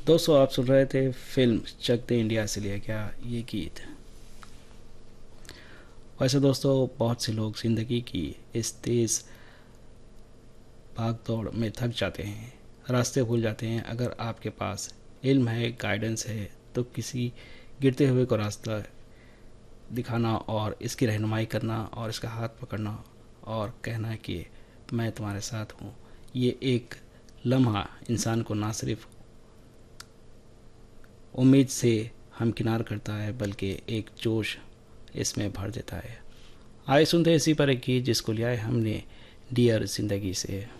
दोस्तों आप सुन रहे थे फिल्म चक दे इंडिया से लिया क्या ये गीत। वैसे दोस्तों बहुत से लोग ज़िंदगी की इस तेज़ भाग दौड़ में थक जाते हैं, रास्ते भूल जाते हैं। अगर आपके पास इल्म है, गाइडेंस है, तो किसी गिरते हुए को रास्ता दिखाना और इसकी रहनुमाई करना और इसका हाथ पकड़ना और कहना कि मैं तुम्हारे साथ हूँ, ये एक लम्हा इंसान को ना सिर्फ उम्मीद से हमकिनार करता है बल्कि एक जोश इसमें भर देता है। आइए सुनते हैं इसी पर एक गीत जिसको लिया है हमने डियर ज़िंदगी से।